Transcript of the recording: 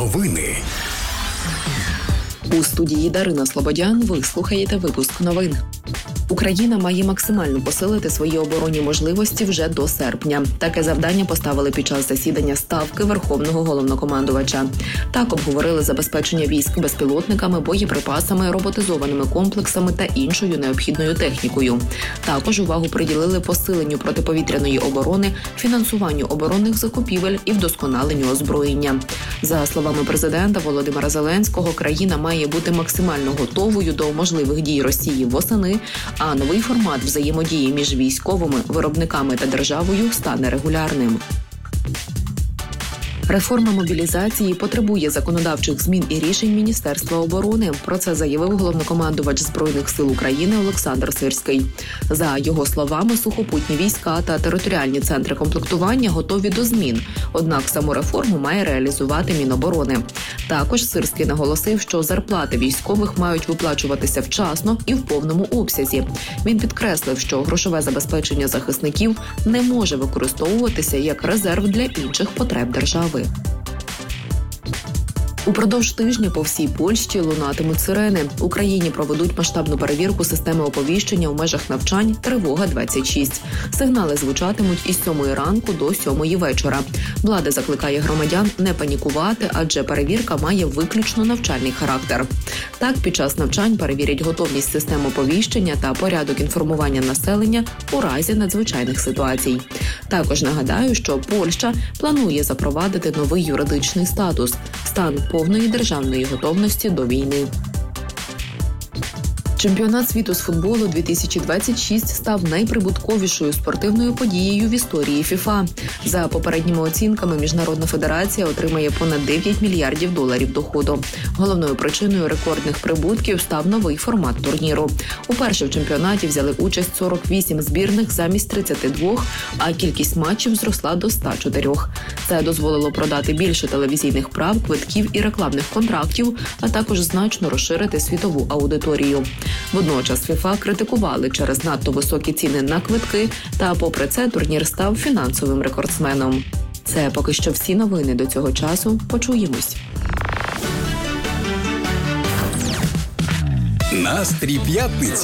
Новини. У студії Дарина Слободян ви слухаєте випуск новин. Україна має максимально посилити свої оборонні можливості вже до серпня. Таке завдання поставили під час засідання Ставки Верховного Головнокомандувача. Так обговорили забезпечення військ безпілотниками, боєприпасами, роботизованими комплексами та іншою необхідною технікою. Також увагу приділили посиленню протиповітряної оборони, фінансуванню оборонних закупівель і вдосконаленню озброєння. За словами президента Володимира Зеленського, країна має бути максимально готовою до можливих дій Росії восени, а новий формат взаємодії між військовими, виробниками та державою стане регулярним. Реформа мобілізації потребує законодавчих змін і рішень Міністерства оборони. Про це заявив головнокомандувач Збройних сил України Олександр Сирський. За його словами, сухопутні війська та територіальні центри комплектування готові до змін. Однак саму реформу має реалізувати Міноборони. Також Сирський наголосив, що зарплати військових мають виплачуватися вчасно і в повному обсязі. Він підкреслив, що грошове забезпечення захисників не може використовуватися як резерв для інших потреб держави. Упродовж тижня по всій Польщі лунатимуть сирени. В Україні проведуть масштабну перевірку системи оповіщення у межах навчань «Тривога-26». Сигнали звучатимуть із 7 ранку до 7 вечора. Влада закликає громадян не панікувати, адже перевірка має виключно навчальний характер. Так, під час навчань перевірять готовність систем оповіщення та порядок інформування населення у разі надзвичайних ситуацій. Також нагадаю, що Польща планує запровадити новий юридичний статус – стан повної державної готовності до війни. Чемпіонат світу з футболу 2026 став найприбутковішою спортивною подією в історії ФІФА. За попередніми оцінками, Міжнародна федерація отримає понад 9 мільярдів доларів доходу. Головною причиною рекордних прибутків став новий формат турніру. Уперше в чемпіонаті взяли участь 48 збірних замість 32, а кількість матчів зросла до 104. Це дозволило продати більше телевізійних прав, квитків і рекламних контрактів, а також значно розширити світову аудиторію. Водночас ФІФА критикували через надто високі ціни на квитки, та попри це турнір став фінансовим рекордсменом. Це поки що всі новини до цього часу. Почуємось. Настрій п'ятниці.